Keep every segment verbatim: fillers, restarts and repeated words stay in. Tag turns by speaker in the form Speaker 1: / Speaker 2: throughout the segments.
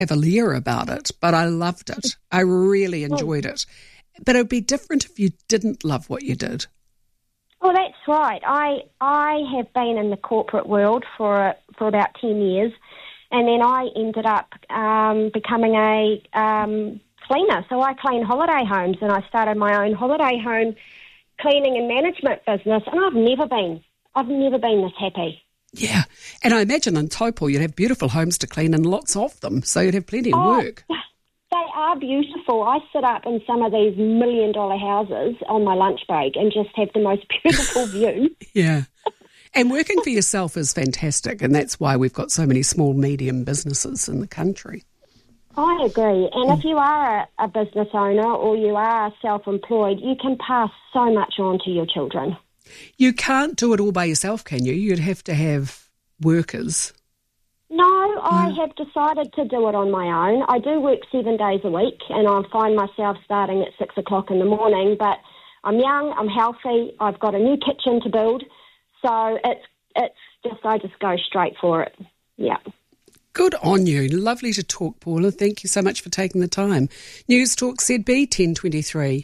Speaker 1: cavalier about it, but I loved it. I really enjoyed it. But it would be different if you didn't love what you did.
Speaker 2: Well, that's right. I I have been in the corporate world for for about ten years, and then I ended up um, becoming a um, cleaner. So I clean holiday homes, and I started my own holiday home cleaning and management business, and I've never been, I've never been this happy.
Speaker 1: Yeah, and I imagine in Taupo you'd have beautiful homes to clean and lots of them, so you'd have plenty of
Speaker 2: oh,
Speaker 1: work.
Speaker 2: They are beautiful. I sit up in some of these million-dollar houses on my lunch break and just have the most beautiful view.
Speaker 1: Yeah. And working for yourself is fantastic, and that's why we've got so many small, medium businesses in the country.
Speaker 2: I agree. And mm. if you are a, a business owner or you are self-employed, you can pass so much on to your children.
Speaker 1: You can't do it all by yourself, can you? You'd have to have workers.
Speaker 2: No, I mm. have decided to do it on my own. I do work seven days a week, and I find myself starting at six o'clock in the morning, but I'm young, I'm healthy, I've got a new kitchen to build, so it's it's just, I just go straight for it. Yeah.
Speaker 1: Good on you. Lovely to talk, Paula. Thank you so much for taking the time. News Talk Z B ten twenty-three.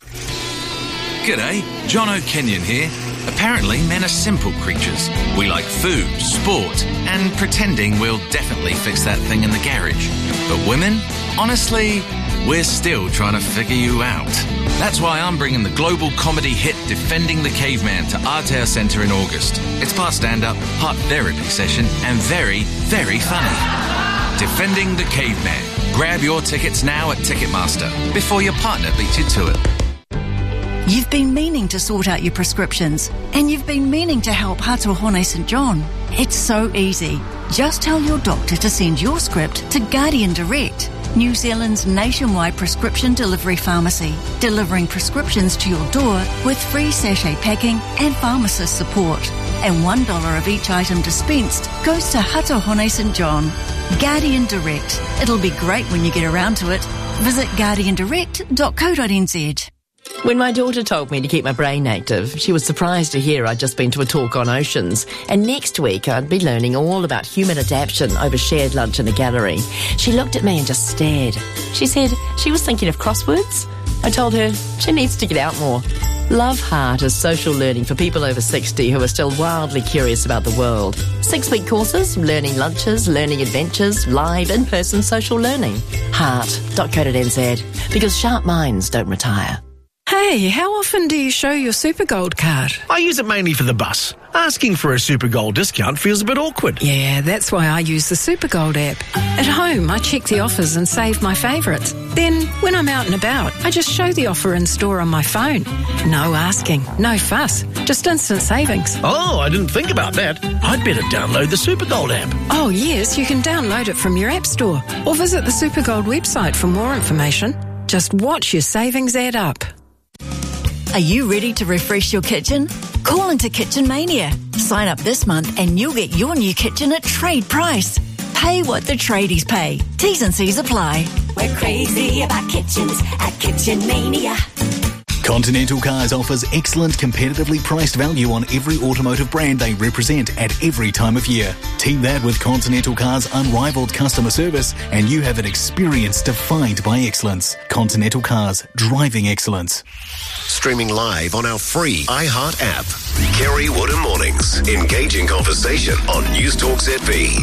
Speaker 3: G'day, John O'Kenyon here. Apparently, men are simple creatures. We like food, sport, and pretending we'll definitely fix that thing in the garage. But women, honestly, we're still trying to figure you out. That's why I'm bringing the global comedy hit Defending the Caveman to Aotearoa Centre in August. It's part stand-up, part therapy session, and very, very funny. Defending the Caveman. Grab your tickets now at Ticketmaster before your partner beats you to it.
Speaker 4: You've been meaning to sort out your prescriptions, and you've been meaning to help Hatohone St John. It's so easy. Just tell your doctor to send your script to Guardian Direct, New Zealand's nationwide prescription delivery pharmacy, delivering prescriptions to your door with free sachet packing and pharmacist support. And one dollar of each item dispensed goes to Hatohone St John. Guardian Direct. It'll be great when you get around to it. Visit guardian direct dot co dot n z.
Speaker 5: When my daughter told me to keep my brain active, she was surprised to hear I'd just been to a talk on oceans, and next week I'd be learning all about human adaptation over shared lunch in a gallery. She looked at me and just stared. She said she was thinking of crosswords. I told her she needs to get out more. Love Heart is social learning for people over sixty who are still wildly curious about the world. Six-week courses, learning lunches, learning adventures, live in-person social learning. heart dot co dot n z, because sharp minds don't retire.
Speaker 6: Hey, how often do you show your SuperGold card?
Speaker 7: I use it mainly for the bus. Asking for a SuperGold discount feels a bit awkward.
Speaker 6: Yeah, that's why I use the SuperGold app. At home, I check the offers and save my favourites. Then, when I'm out and about, I just show the offer in store on my phone. No asking, no fuss, just instant savings.
Speaker 7: Oh, I didn't think about that. I'd better download the SuperGold app.
Speaker 6: Oh, yes, you can download it from your app store or visit the SuperGold website for more information. Just watch your savings add up.
Speaker 4: Are you ready to refresh your kitchen? Call into Kitchen Mania. Sign up this month and you'll get your new kitchen at trade price. Pay what the tradies pay. T's and C's apply.
Speaker 8: We're crazy about kitchens at Kitchen Mania.
Speaker 9: Continental Cars offers excellent competitively priced value on every automotive brand they represent at every time of year. Team that with Continental Cars' unrivaled customer service and you have an experience defined by excellence. Continental Cars, driving excellence.
Speaker 10: Streaming live on our free iHeart app. Kerry Woodham Mornings. Engaging conversation on News Talk Z B.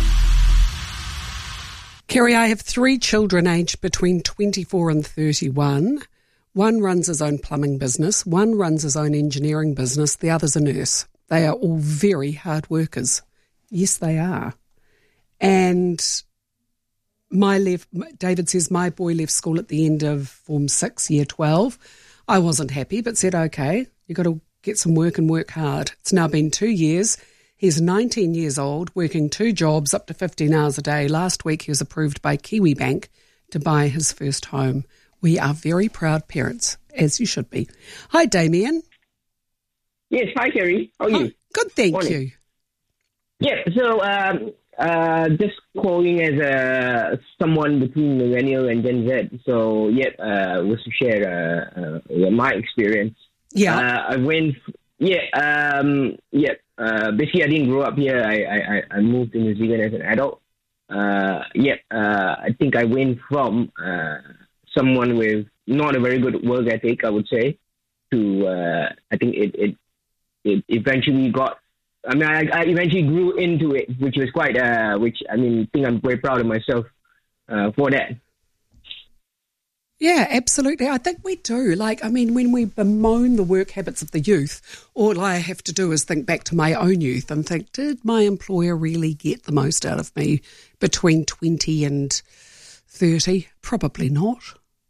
Speaker 1: Kerry, I have three children aged between twenty-four and thirty-one. One runs his own plumbing business, one runs his own engineering business, the other's a nurse. They are all very hard workers. Yes, they are. And my left, David says, my boy left school at the end of Form six, Year twelve. I wasn't happy, but said, okay, you've got to get some work and work hard. It's now been two years. He's nineteen years old, working two jobs up to fifteen hours a day. Last week he was approved by Kiwibank to buy his first home. We are very proud parents, as you should be. Hi, Damien.
Speaker 11: Yes, hi, Kerry. How are you?
Speaker 1: Hi. Good, thank
Speaker 11: Morning.
Speaker 1: you.
Speaker 11: Yeah, so um, uh, just calling as a someone between millennial and Gen Z. So, yeah, uh, was to share uh, uh, my experience.
Speaker 1: Yeah.
Speaker 11: Uh, I went, yeah, um, yeah. Uh, basically, I didn't grow up here. I, I, I moved to New Zealand as an adult. uh, yeah, uh, I think I went from uh, someone with not a very good work ethic, I would say, to uh, I think it, it it eventually got. I mean, I, I eventually grew into it, which was quite. Uh, which I mean, I think I'm very proud of myself uh, for that.
Speaker 1: Yeah, absolutely. I think we do. Like, I mean, when we bemoan the work habits of the youth, all I have to do is think back to my own youth and think, did my employer really get the most out of me between twenty and thirty? Probably not.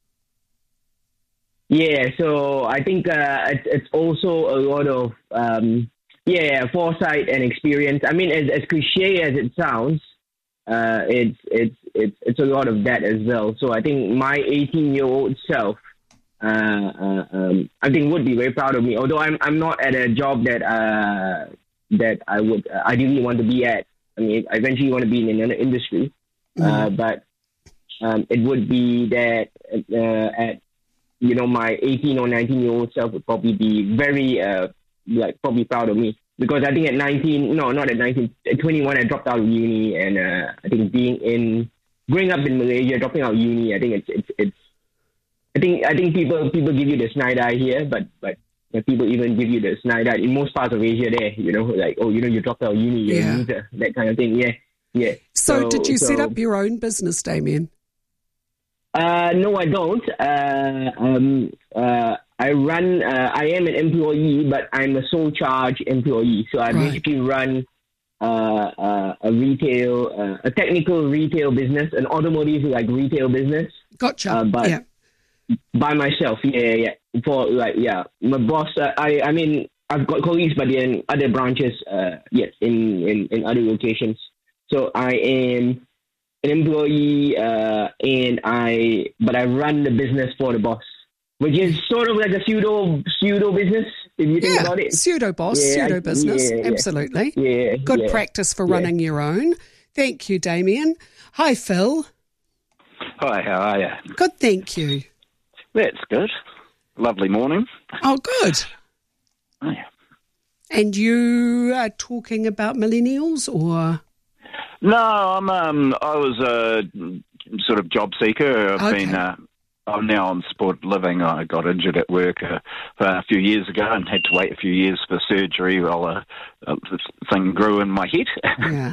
Speaker 11: Yeah, so I think uh, it's, it's also a lot of, um, yeah, foresight and experience. I mean, as, as cliche as it sounds, uh, it's, it's, it's, it's a lot of that as well. So I think my eighteen-year-old self, uh, uh, um, I think would be very proud of me. Although I'm, I'm not at a job that, uh, that I would uh, ideally want to be at. I mean, I eventually want to be in another industry, mm. uh, but um, it would be that uh, at, you know, my eighteen or nineteen-year-old self would probably be very, uh, like, probably proud of me. Because I think at nineteen, no, not at nineteen, at twenty-one, I dropped out of uni. And uh, I think being in, growing up in Malaysia, dropping out of uni, I think it's, it's, it's I think I think people people give you the snide eye here, but, but people even give you the snide eye in most parts of Asia there, you know, like, oh, you know, you dropped out of uni, you're
Speaker 1: yeah.
Speaker 11: a loser, that kind of thing, yeah, yeah.
Speaker 1: So,
Speaker 11: so
Speaker 1: did you
Speaker 11: so,
Speaker 1: set up your own business, Damien?
Speaker 11: Uh, no, I don't. Uh, um, uh, I run, uh, I am an employee, but I'm a sole charge employee. So I right. basically run uh, uh, a retail, uh, a technical retail business, an automotive like retail business.
Speaker 1: Gotcha.
Speaker 11: Uh, but
Speaker 1: yeah.
Speaker 11: by myself, yeah, yeah, yeah. For like, yeah, my boss. Uh, I, I mean, I've got colleagues, but they're in other branches, uh, yes, in, in, in other locations. So I am an employee, uh, and I, but I run the business for the boss, which is sort of like a pseudo pseudo business, if you think
Speaker 1: yeah,
Speaker 11: about it.
Speaker 1: Pseudo boss, yeah, pseudo business,
Speaker 11: yeah,
Speaker 1: absolutely.
Speaker 11: Yeah,
Speaker 1: good
Speaker 11: yeah,
Speaker 1: practice for
Speaker 11: yeah.
Speaker 1: running your own. Thank you, Damien. Hi, Phil.
Speaker 12: Hi, how are you?
Speaker 1: Good, thank you.
Speaker 12: That's good. Lovely morning.
Speaker 1: Oh, good.
Speaker 12: Oh, yeah.
Speaker 1: And you are talking about millennials, or?
Speaker 12: No, I'm. Um, I was a sort of job seeker. I've
Speaker 1: okay.
Speaker 12: been. Uh, I'm now on supported living. I got injured at work uh, a few years ago and had to wait a few years for surgery while a, a thing grew in my head.
Speaker 1: Yeah.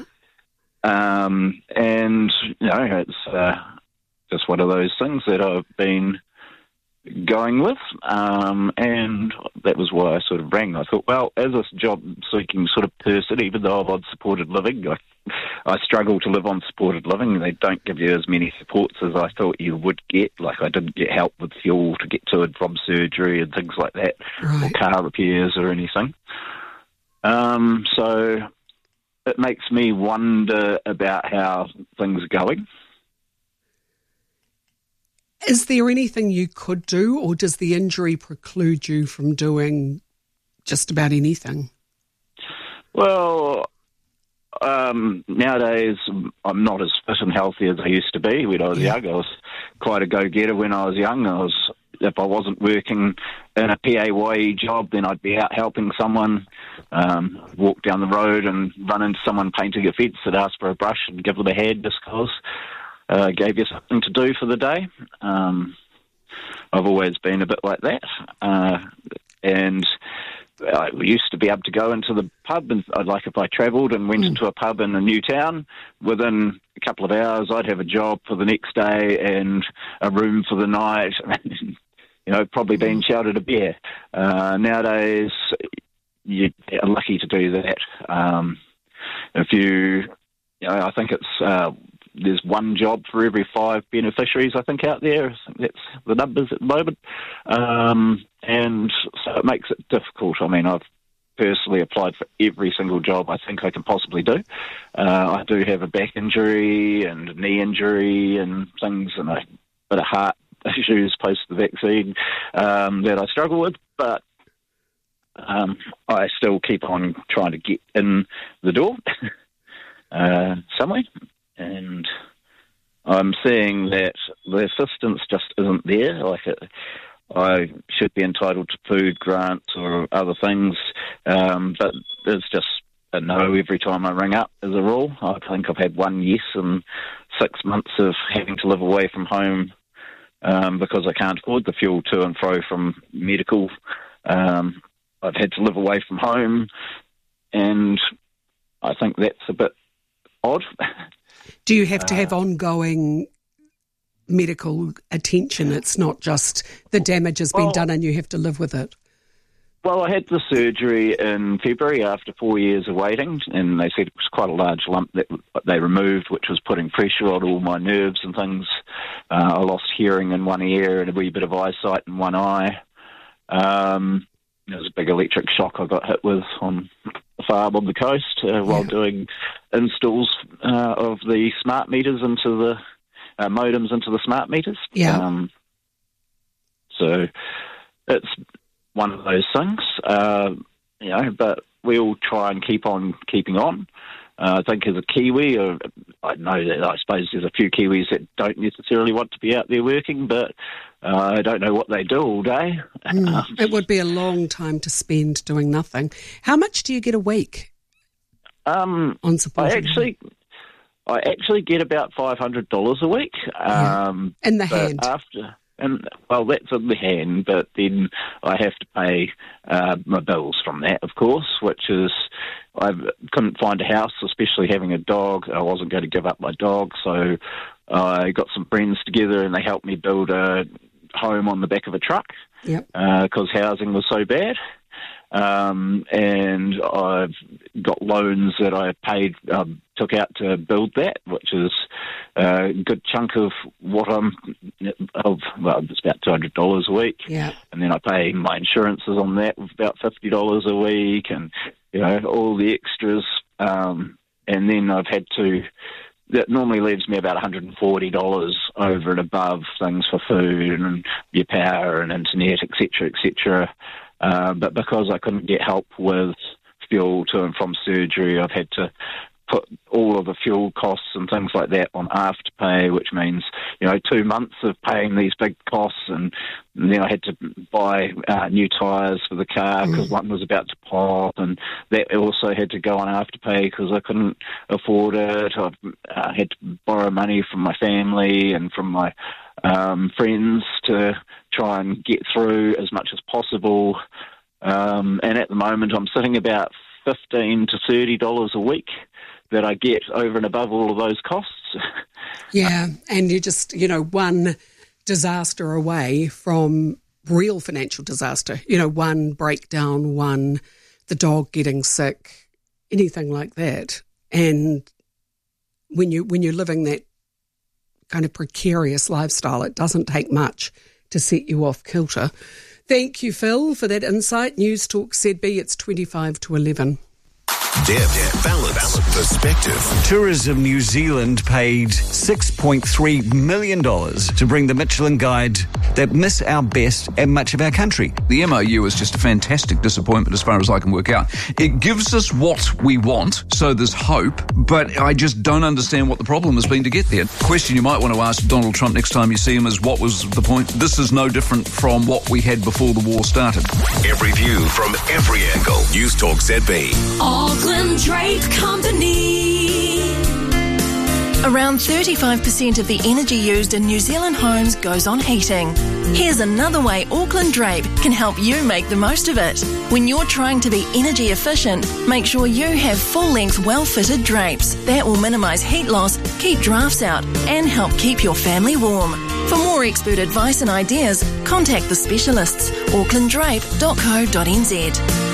Speaker 12: um, and you know, it's uh, just one of those things that I've been going with, um, and that was why I sort of rang. I thought, well, as a job-seeking sort of person, even though I'm on supported living, I, I struggle to live on supported living. They don't give you as many supports as I thought you would get. Like, I didn't get help with fuel to get to and from surgery and things like that,
Speaker 1: right.
Speaker 12: or car repairs or anything. Um, so it makes me wonder about how things are going.
Speaker 1: Is there anything you could do, or does the injury preclude you from doing just about anything?
Speaker 12: Well, um, nowadays I'm not as fit and healthy as I used to be when I was yeah. young. I was quite a go-getter when I was young. I was, if I wasn't working in a P A Y E job, then I'd be out helping someone, um, walk down the road and run into someone painting a fence and ask for a brush and give them a hand just because. Uh, gave you something to do for the day. Um, I've always been a bit like that. Uh, and I used to be able to go into the pub, and like if I travelled and went mm. into a pub in a new town, within a couple of hours I'd have a job for the next day and a room for the night, you know, probably being shouted a beer. Uh, nowadays, you're lucky to do that. Um, if you, you know, I think it's... Uh, There's one job for every five beneficiaries, I think, out there. That's the numbers at the moment. Um, and so it makes it difficult. I mean, I've personally applied for every single job I think I can possibly do. Uh, I do have a back injury and a knee injury and things, and a bit of heart issues post the vaccine um, that I struggle with. But um, I still keep on trying to get in the door uh, somewhere. And I'm seeing that the assistance just isn't there. Like it, I should be entitled to food grants or other things, um, but there's just a no every time I ring up as a rule. I think I've had one yes in six months of having to live away from home um, because I can't afford the fuel to and fro from medical. Um, I've had to live away from home, and I think that's a bit odd.
Speaker 1: Do you have to have uh, ongoing medical attention? It's not just the damage has been well, done and you have to live with it.
Speaker 12: Well, I had the surgery in February after four years of waiting, and they said it was quite a large lump that they removed, which was putting pressure on all my nerves and things. Uh, I lost hearing in one ear and a wee bit of eyesight in one eye. Um, it was a big electric shock I got hit with on the farm on the coast uh, while yeah. doing installs uh, of the smart meters into the uh, modems into the smart meters.
Speaker 1: Yeah.
Speaker 12: Um, so it's one of those things, uh, you know, but we all try and keep on keeping on. Uh, I think as a Kiwi, or I know that I suppose there's a few Kiwis that don't necessarily want to be out there working, but uh, I don't know what they do all day.
Speaker 1: Mm, um, it would be a long time to spend doing nothing. How much do you get a week
Speaker 12: um,
Speaker 1: on support?
Speaker 12: I actually, I actually get about five hundred dollars a week. Um,
Speaker 1: yeah. In the hand.
Speaker 12: After. And, well, that's in the hand, but then I have to pay uh, my bills from that, of course, which is I couldn't find a house, especially having a dog. I wasn't going to give up my dog, so I got some friends together and they helped me build a home on the back of a truck
Speaker 1: because
Speaker 12: uh, housing was so bad. Um, and I've got loans that I paid, um, took out to build that, which is a good chunk of what I'm, of, well, it's about two hundred dollars a week.
Speaker 1: Yeah.
Speaker 12: And then I pay my insurances on that of about fifty dollars a week and, you know, all the extras. Um, and then I've had to, that normally leaves me about one hundred forty dollars over and above things for food and your power and internet, et cetera, et cetera. Uh, but because I couldn't get help with fuel to and from surgery, I've had to put all of the fuel costs and things like that on Afterpay, which means, you know, two months of paying these big costs. And, and then I had to buy uh, new tyres for the car because mm. one was about to pop. And that also had to go on Afterpay because I couldn't afford it. I uh, had to borrow money from my family and from my um, friends to try and get through as much as possible. Um, and at the moment, I'm sitting about fifteen to thirty dollars a week that I get over and above all of those costs.
Speaker 1: Yeah, and you're just, you know, one disaster away from real financial disaster. You know, one breakdown, one, the dog getting sick, anything like that. And when you when you're living that kind of precarious lifestyle, it doesn't take much to set you off kilter. Thank you, Phil, for that insight. News Talk Z B, it's twenty-five to eleven.
Speaker 10: Depth, balance, perspective.
Speaker 13: Tourism New Zealand paid six point three million dollars to bring the Michelin Guide that miss our best at much of our country.
Speaker 14: The M O U is just a fantastic disappointment as far as I can work out. It gives us what we want, so there's hope, but I just don't understand what the problem has been to get there. Question you might want to ask Donald Trump next time you see him is, what was the point? This is no different from what we had before the war started.
Speaker 10: Every view from every angle. News Talk Z B.
Speaker 8: Auckland Drape Company.
Speaker 4: Around thirty-five percent of the energy used in New Zealand homes goes on heating. Here's another way Auckland Drape can help you make the most of it. When you're trying to be energy efficient, make sure you have full-length, well-fitted drapes. That will minimise heat loss, keep drafts out, and help keep your family warm. For more expert advice and ideas, contact the specialists. auckland drape dot co dot n z.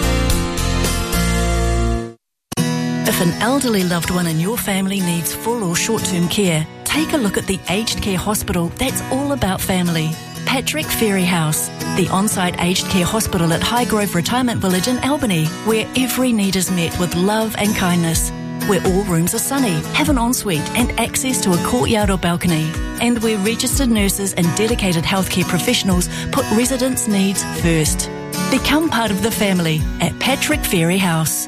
Speaker 4: If an elderly loved one in your family needs full or short-term care, take a look at the aged care hospital that's all about family. Patrick Ferry House, the on-site aged care hospital at Highgrove Retirement Village in Albany, where every need is met with love and kindness. Where all rooms are sunny, have an ensuite and access to a courtyard or balcony. And where registered nurses and dedicated healthcare professionals put residents' needs first. Become part of the family at Patrick Ferry House.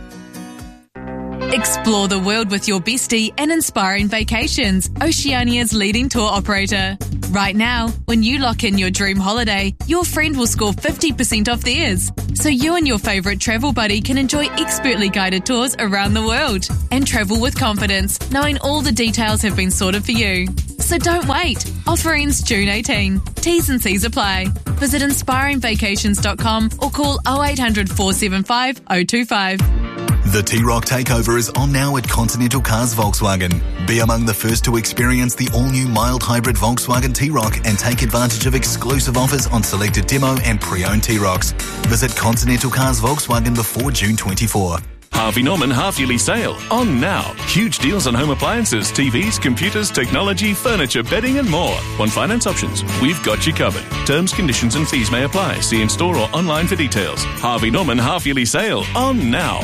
Speaker 15: Explore the world with your bestie and inspiring vacations. Oceania's leading tour operator. Right now, when you lock in your dream holiday, your friend will score fifty percent off theirs. So you and your favourite travel buddy can enjoy expertly guided tours around the world and travel with confidence, knowing all the details have been sorted for you. So don't wait. Offer ends June eighteenth. T's and C's apply. Visit inspiring vacations dot com or call oh eight hundred, four seven five, oh two five.
Speaker 9: The T-Rock Takeover is on now at Continental Cars Volkswagen. Be among the first to experience the all-new mild hybrid Volkswagen T-Rock and take advantage of exclusive offers on selected demo and pre-owned T-Rocks. Visit Continental Cars Volkswagen before June twenty-fourth.
Speaker 16: Harvey Norman half-yearly sale on now. Huge deals on home appliances, T Vs, computers, technology, furniture, bedding and more. Want finance options? We've got you covered. Terms, conditions and fees may apply. See in store or online for details. Harvey Norman half-yearly sale on now.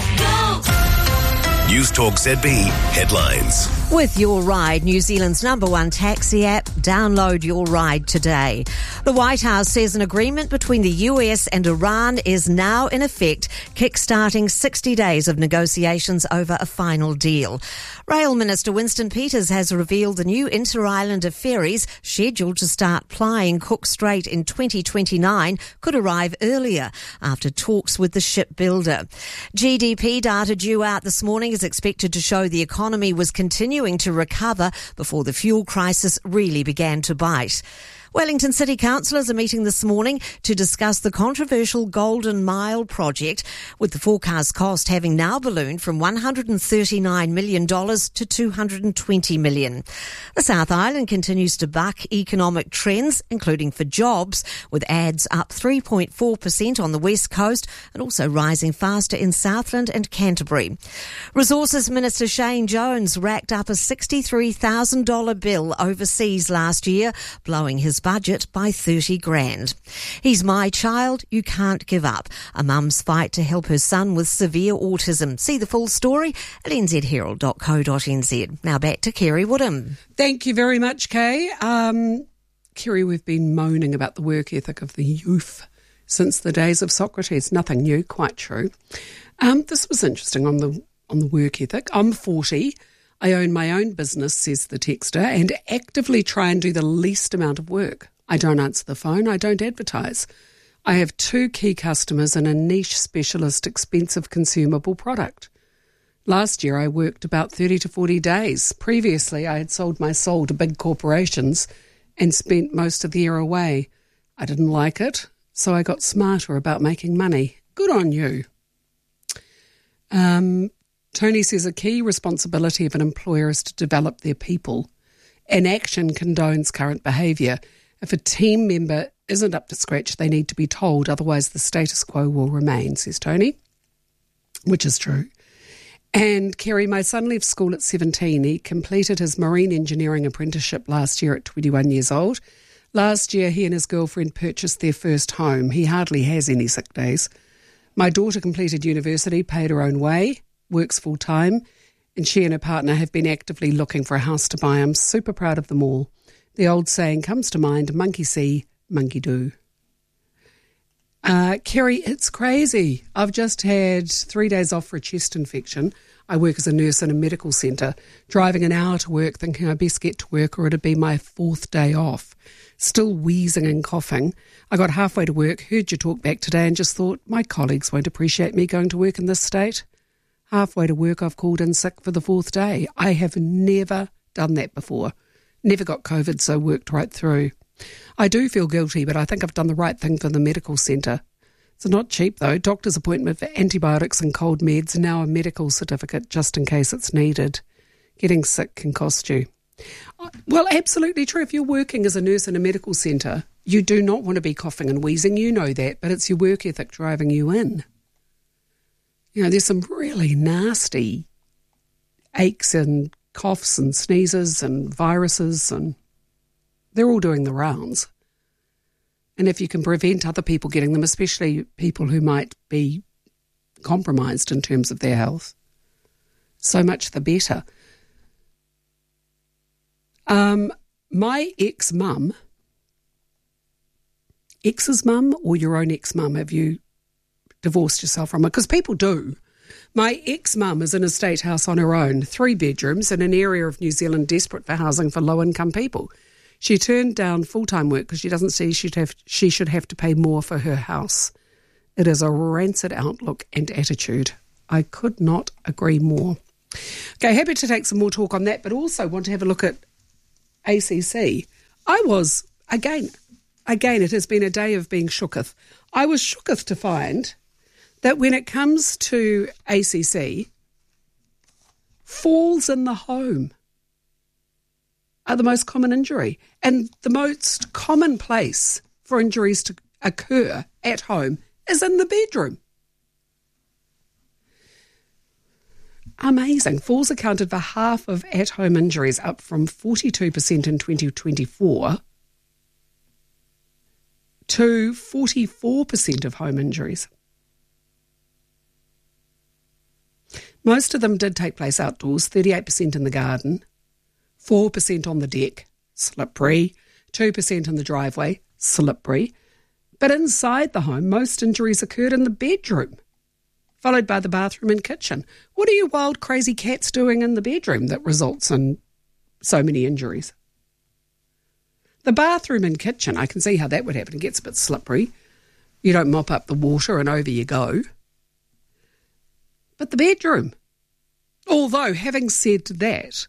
Speaker 10: News Talk Z B headlines.
Speaker 17: With Your Ride, New Zealand's number one taxi app, download Your Ride today. The White House says an agreement between the U S and Iran is now in effect, kickstarting sixty days of negotiations over a final deal. Rail Minister Winston Peters has revealed the new inter-islander ferries scheduled to start plying Cook Strait in twenty twenty-nine could arrive earlier after talks with the shipbuilder. G D P data due out this morning is expected to show the economy was continuing to recover before the fuel crisis really began to bite. Wellington City councillors are meeting this morning to discuss the controversial Golden Mile project, with the forecast cost having now ballooned from one hundred thirty-nine million dollars to two hundred twenty million dollars. The South Island continues to buck economic trends, including for jobs, with ads up three point four percent on the West Coast and also rising faster in Southland and Canterbury. Resources Minister Shane Jones racked up a sixty-three thousand dollars bill overseas last year, blowing his budget by thirty grand. He's my child, you can't give up. A mum's fight to help her son with severe autism. See the full story at n z herald dot co dot n z. Now back to Kerry Woodham.
Speaker 1: Thank you very much, Kay. Um, Kerry, we've been moaning about the work ethic of the youth since the days of Socrates. Nothing new, quite true. Um, this was interesting on the on the work ethic. I'm forty. I own my own business, says the texter, and actively try and do the least amount of work. I don't answer the phone. I don't advertise. I have two key customers and a niche specialist expensive consumable product. Last year I worked about thirty to forty days. Previously I had sold my soul to big corporations and spent most of the year away. I didn't like it, so I got smarter about making money. Good on you. Um... Tony says a key responsibility of an employer is to develop their people. Inaction condones current behaviour. If a team member isn't up to scratch, they need to be told, otherwise the status quo will remain, says Tony, which is true. And Kerry, my son left school at seventeen. He completed his marine engineering apprenticeship last year at twenty-one years old. Last year, he and his girlfriend purchased their first home. He hardly has any sick days. My daughter completed university, paid her own way, works full-time, and she and her partner have been actively looking for a house to buy. I'm super proud of them all. The old saying comes to mind, monkey see, monkey do. Uh, Kerry, it's crazy. I've just had three days off for a chest infection. I work as a nurse in a medical centre, driving an hour to work, thinking I best get to work or it'd be my fourth day off. Still wheezing and coughing. I got halfway to work, heard your talk back today and just thought, my colleagues won't appreciate me going to work in this state. Halfway to work, I've called in sick for the fourth day. I have never done that before. Never got COVID, so worked right through. I do feel guilty, but I think I've done the right thing for the medical centre. It's not cheap, though. Doctor's appointment for antibiotics and cold meds, and now a medical certificate just in case it's needed. Getting sick can cost you. Well, absolutely true. If you're working as a nurse in a medical centre, you do not want to be coughing and wheezing. You know that, but it's your work ethic driving you in. You know, there's some really nasty aches and coughs and sneezes and viruses, and they're all doing the rounds. And if you can prevent other people getting them, especially people who might be compromised in terms of their health, so much the better. Um, my ex-mum, ex's mum or your own ex-mum, have you divorced yourself from her? Because people do. My ex-mum is in a state house on her own, three bedrooms in an area of New Zealand desperate for housing for low-income people. She turned down full-time work because she doesn't see she'd have, she should have to pay more for her house. It is a rancid outlook and attitude. I could not agree more. Okay, happy to take some more talk on that, but also want to have a look at A C C. I was, again, again, it has been a day of being shooketh. I was shooketh to find that when it comes to A C C, falls in the home are the most common injury. And the most common place for injuries to occur at home is in the bedroom. Amazing. Falls accounted for half of at-home injuries, up from forty-two percent in twenty twenty-four to forty-four percent of home injuries. Most of them did take place outdoors, thirty-eight percent in the garden, four percent on the deck, slippery, two percent in the driveway, slippery. But inside the home, most injuries occurred in the bedroom, followed by the bathroom and kitchen. What are you wild, crazy cats doing in the bedroom that results in so many injuries? The bathroom and kitchen, I can see how that would happen. It gets a bit slippery. You don't mop up the water and over you go. But the bedroom. Although, having said that,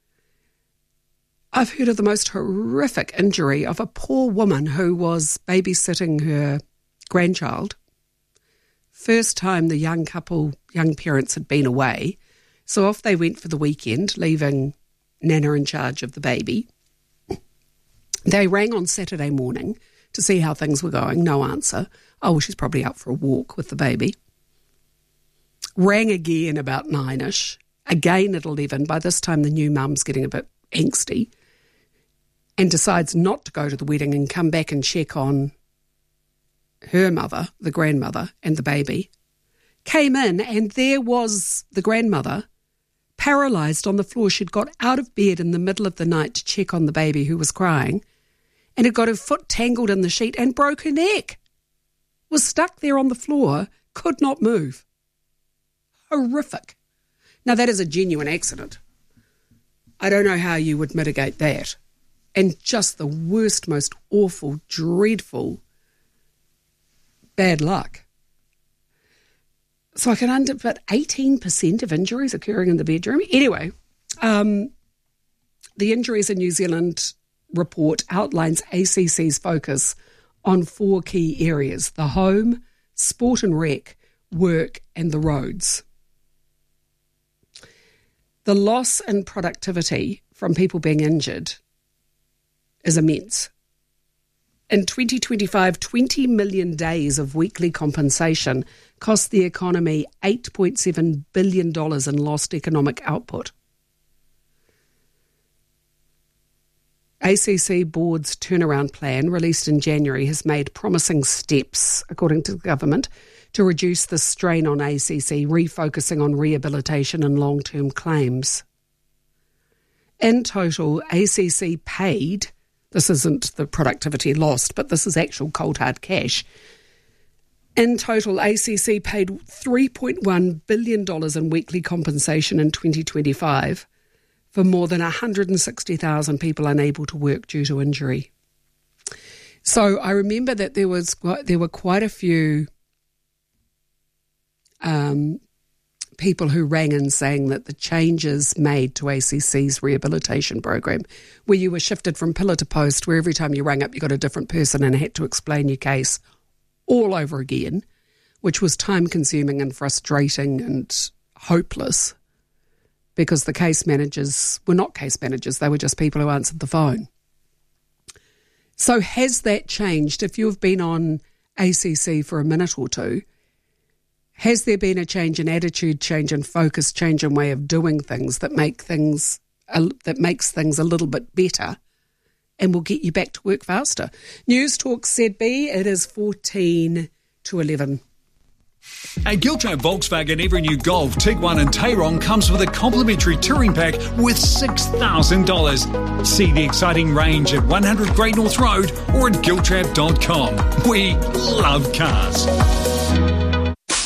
Speaker 1: I've heard of the most horrific injury of a poor woman who was babysitting her grandchild. First time the young couple, young parents had been away. So off they went for the weekend, leaving Nana in charge of the baby. They rang on Saturday morning to see how things were going. No answer. Oh, well, she's probably out for a walk with the baby. Rang again about nine-ish. Again at eleven. By this time, the new mum's getting a bit angsty and decides not to go to the wedding and come back and check on her mother, the grandmother, and the baby. Came in, and there was the grandmother, paralysed on the floor. She'd got out of bed in the middle of the night to check on the baby who was crying and had got her foot tangled in the sheet and broke her neck. Was stuck there on the floor, could not move. Horrific. Now, that is a genuine accident. I don't know how you would mitigate that. And just the worst, most awful, dreadful, bad luck. So I can under, but eighteen percent of injuries occurring in the bedroom. Anyway, um, the Injuries in New Zealand report outlines A C C's focus on four key areas: the home, sport and rec, work, and the roads. The loss in productivity from people being injured is immense. In twenty twenty-five, twenty million days of weekly compensation cost the economy eight point seven billion dollars in lost economic output. A C C Board's turnaround plan, released in January, has made promising steps, according to the government, to reduce the strain on A C C, refocusing on rehabilitation and long-term claims. In total, A C C paid, this isn't the productivity lost, but this is actual cold hard cash. In total, A C C paid three point one billion dollars in weekly compensation in twenty twenty-five for more than one hundred sixty thousand people unable to work due to injury. So I remember that there was there were quite a few um, people who rang in saying that the changes made to A C C's rehabilitation program, where you were shifted from pillar to post, where every time you rang up you got a different person and had to explain your case all over again, which was time-consuming and frustrating and hopeless because the case managers were not case managers, they were just people who answered the phone. So has that changed? If you've been on A C C for a minute or two, has there been a change in attitude, change in focus, change in way of doing things that make things uh, that makes things a little bit better and will get you back to work faster? News Talk Z B, it is fourteen to eleven.
Speaker 18: At Giltrap Volkswagen, every new Golf, Tiguan and Tayron comes with a complimentary touring pack worth six thousand dollars. See the exciting range at one hundred Great North Road or at giltrap dot com. We love cars.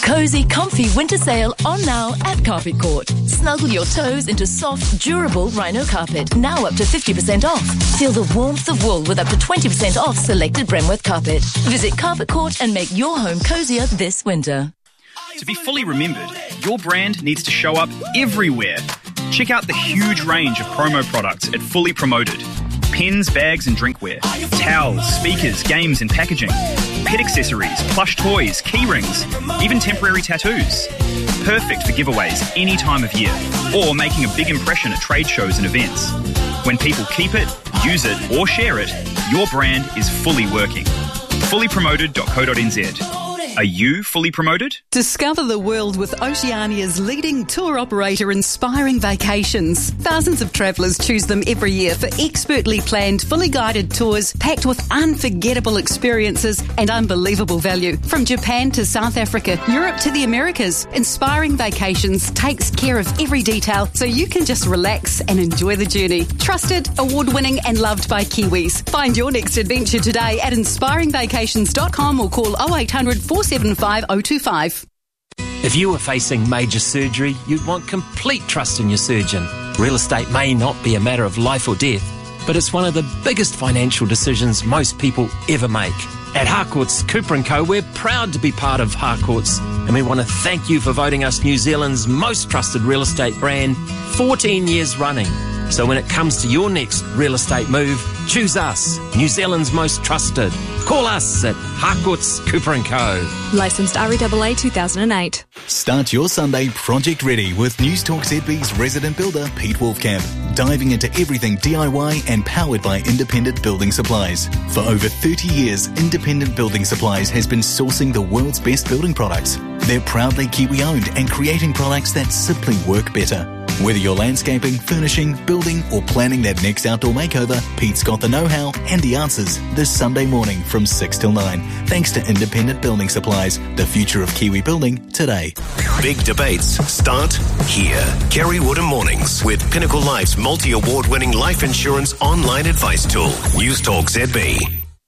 Speaker 19: Cozy, comfy winter sale on now at Carpet Court. Snuggle your toes into soft, durable rhino carpet, now up to fifty percent off. Feel the warmth of wool with up to twenty percent off selected Bremworth carpet. Visit Carpet Court and make your home cozier this winter.
Speaker 20: To be fully remembered, your brand needs to show up everywhere. Check out the huge range of promo products at Fully Promoted. Pens, bags and drinkware, towels, speakers, games and packaging, pet accessories, plush toys, key rings, even temporary tattoos. Perfect for giveaways any time of year or making a big impression at trade shows and events. When people keep it, use it or share it, your brand is fully working. fully promoted dot co dot n z. Are you fully promoted?
Speaker 21: Discover the world with Oceania's leading tour operator, Inspiring Vacations. Thousands of travellers choose them every year for expertly planned, fully guided tours packed with unforgettable experiences and unbelievable value. From Japan to South Africa, Europe to the Americas, Inspiring Vacations takes care of every detail so you can just relax and enjoy the journey. Trusted, award-winning and loved by Kiwis. Find your next adventure today at inspiring vacations dot com or call oh eight hundred, four seven five, oh two five.
Speaker 22: If you were facing major surgery, you'd want complete trust in your surgeon. Real estate may not be a matter of life or death, but it's one of the biggest financial decisions most people ever make. At Harcourts Cooper and Co, we're proud to be part of Harcourts, and we want to thank you for voting us New Zealand's most trusted real estate brand fourteen years running. So when it comes to your next real estate move, choose us, New Zealand's most trusted. Call us at Harcourts Cooper and Co.
Speaker 23: Licensed R E A A two thousand eight.
Speaker 9: Start your Sunday project ready with Newstalk Z B's resident builder, Pete Wolfcamp, diving into everything D I Y and powered by Independent Building Supplies. For over thirty years, Independent Building Supplies has been sourcing the world's best building products. They're proudly Kiwi-owned and creating products that simply work better. Whether you're landscaping, furnishing, building or planning that next outdoor makeover, Pete's got the know-how and the answers this Sunday morning from six till nine. Thanks to Independent Building Supplies, the future of Kiwi building today.
Speaker 10: Big debates start here. Kerry Woodham Mornings with Pinnacle Life's multi-award winning life insurance online advice tool. Newstalk Z B.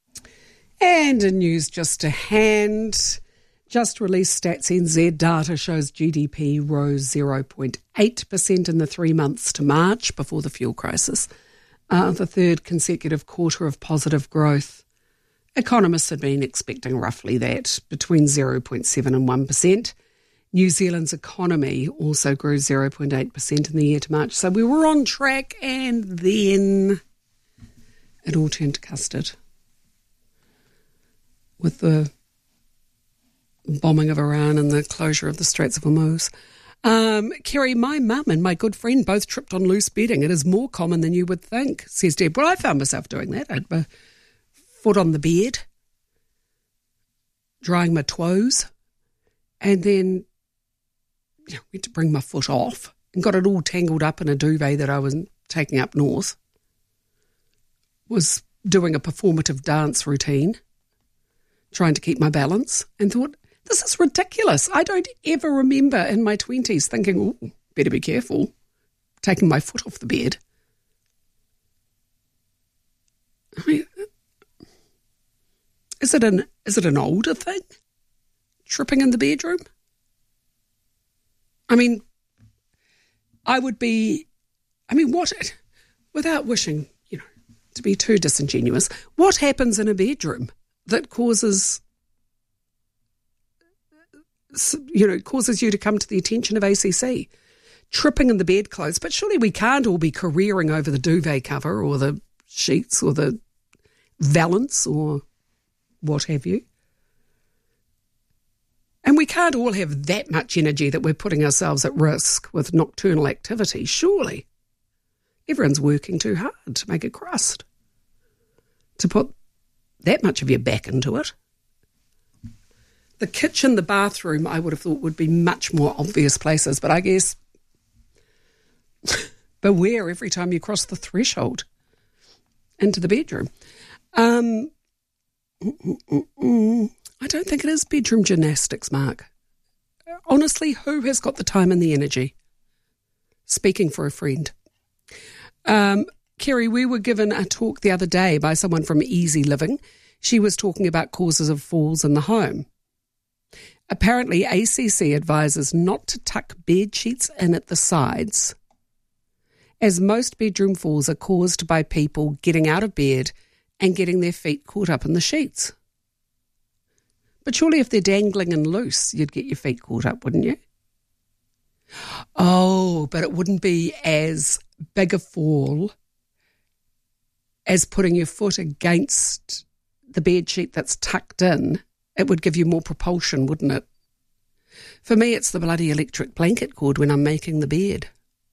Speaker 1: And in news just to hand, just released Stats N Z data shows G D P rose zero point eight percent in the three months to March before the fuel crisis, uh, the third consecutive quarter of positive growth. Economists had been expecting roughly that, between zero point seven and one percent. New Zealand's economy also grew zero point eight percent in the year to March. So we were on track, and then it all turned to custard with the bombing of Iran and the closure of the Straits of Hormuz. Um, Kerry, my mum and my good friend both tripped on loose bedding. It is more common than you would think, says Deb. Well, I found myself doing that. I had my foot on the bed, drying my toes, and then you know, went to bring my foot off and got it all tangled up in a duvet that I was taking up north. Was doing a performative dance routine, trying to keep my balance, and thought, this is ridiculous. I don't ever remember in my twenties thinking, oh, better be careful, taking my foot off the bed. I mean, is it an is it an older thing? Tripping in the bedroom? I mean, I would be, I mean, what, without wishing, you know, to be too disingenuous, what happens in a bedroom that causes, you know, causes you to come to the attention of A C C? Tripping in the bedclothes. But surely we can't all be careering over the duvet cover or the sheets or the valance or what have you. And we can't all have that much energy that we're putting ourselves at risk with nocturnal activity, surely. Everyone's working too hard to make a crust, to put that much of your back into it. The kitchen, the bathroom, I would have thought would be much more obvious places, but I guess beware every time you cross the threshold into the bedroom. Um, I don't think it is bedroom gymnastics, Mark. Honestly, who has got the time and the energy? Speaking for a friend. Um, Kerry, we were given a talk the other day by someone from Easy Living. She was talking about causes of falls in the home. Apparently, A C C advises not to tuck bed sheets in at the sides, as most bedroom falls are caused by people getting out of bed and getting their feet caught up in the sheets. But surely if they're dangling and loose, you'd get your feet caught up, wouldn't you? Oh, but it wouldn't be as big a fall as putting your foot against the bed sheet that's tucked in. It would give you more propulsion, wouldn't it? For me, it's the bloody electric blanket cord when I'm making the bed.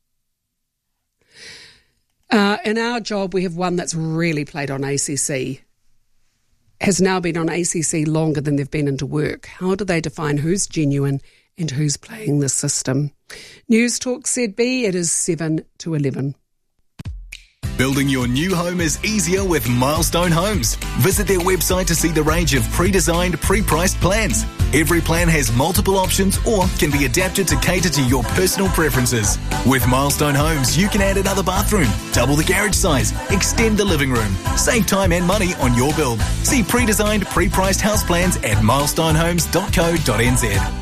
Speaker 1: Uh, in our job, we have one that's really played on A C C, has now been on A C C longer than they've been into work. How do they define who's genuine and who's playing the system? News Talk Z B, it is seven to eleven.
Speaker 9: Building your new home is easier with Milestone Homes. Visit their website to see the range of pre-designed, pre-priced plans. Every plan has multiple options or can be adapted to cater to your personal preferences. With Milestone Homes, you can add another bathroom, double the garage size, extend the living room, save time and money on your build. See pre-designed, pre-priced house plans at milestone homes dot co dot n z.